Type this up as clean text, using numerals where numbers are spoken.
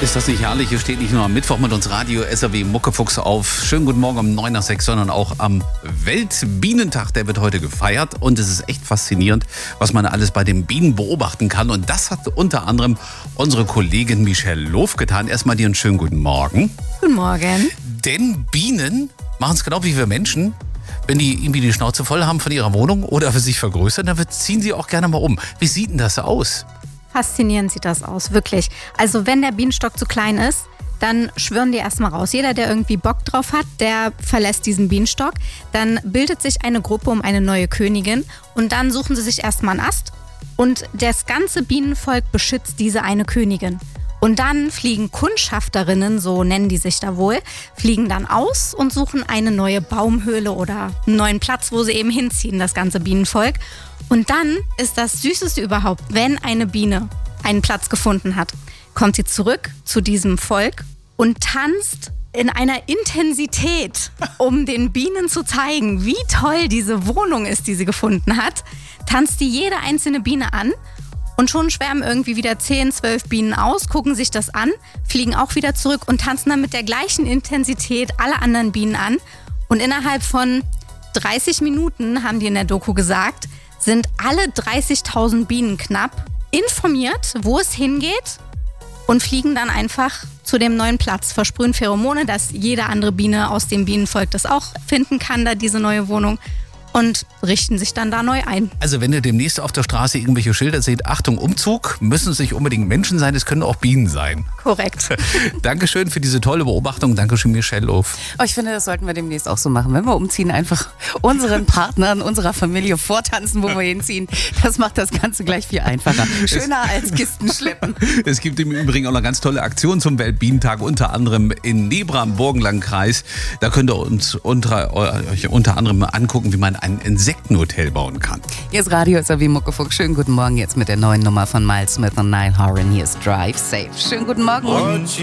Ist das nicht herrlich? Hier steht nicht nur am Mittwoch mit uns Radio SAW Muckefuchs auf. Schönen guten Morgen um 9 nach 6, sondern auch am Weltbienentag. Der wird heute gefeiert und es ist echt faszinierend, was man alles bei den Bienen beobachten kann. Und das hat unter anderem unsere Kollegin Michelle Lof getan. Erstmal dir einen schönen guten Morgen. Guten Morgen. Denn Bienen machen es genau wie wir Menschen. Wenn die irgendwie die Schnauze voll haben von ihrer Wohnung oder für sich vergrößern, dann ziehen sie auch gerne mal um. Wie sieht denn das aus? Faszinierend sieht das aus, wirklich. Also wenn der Bienenstock zu klein ist, dann schwirren die erstmal raus. Jeder, der irgendwie Bock drauf hat, der verlässt diesen Bienenstock. Dann bildet sich eine Gruppe um eine neue Königin und dann suchen sie sich erstmal einen Ast und das ganze Bienenvolk beschützt diese eine Königin. Und dann fliegen Kundschafterinnen, so nennen die sich da wohl, fliegen dann aus und suchen eine neue Baumhöhle oder einen neuen Platz, wo sie eben hinziehen, das ganze Bienenvolk. Und dann ist das Süßeste überhaupt, wenn eine Biene einen Platz gefunden hat, kommt sie zurück zu diesem Volk und tanzt in einer Intensität, um den Bienen zu zeigen, wie toll diese Wohnung ist, die sie gefunden hat, tanzt die jede einzelne Biene an. Und schon schwärmen irgendwie wieder 10, 12 Bienen aus, gucken sich das an, fliegen auch wieder zurück und tanzen dann mit der gleichen Intensität alle anderen Bienen an. Und innerhalb von 30 Minuten, haben die in der Doku gesagt, sind alle 30.000 Bienen knapp informiert, wo es hingeht und fliegen dann einfach zu dem neuen Platz, versprühen Pheromone, dass jede andere Biene aus dem Bienenvolk das auch finden kann, da diese neue Wohnung. Und richten sich dann da neu ein. Also wenn ihr demnächst auf der Straße irgendwelche Schilder seht, Achtung, Umzug, müssen es nicht unbedingt Menschen sein, es können auch Bienen sein. Korrekt. Dankeschön für diese tolle Beobachtung. Dankeschön, Michelle Lof. Oh, ich finde, das sollten wir demnächst auch so machen. Wenn wir umziehen, einfach unseren Partnern, unserer Familie vortanzen, wo wir hinziehen. Das macht das Ganze gleich viel einfacher. Schöner als Kisten schleppen. Es gibt im Übrigen auch noch ganz tolle Aktionen zum Weltbienentag, unter anderem in Nebra im Burgenlandkreis. Da könnt ihr uns euch unter anderem angucken, wie man ein Insektenhotel bauen kann. Hier ist Radio SAW Muckefuchs. Schönen guten Morgen jetzt mit der neuen Nummer von Miles Smith und Niall Horan. Hier ist Drive Safe. Schönen guten Morgen.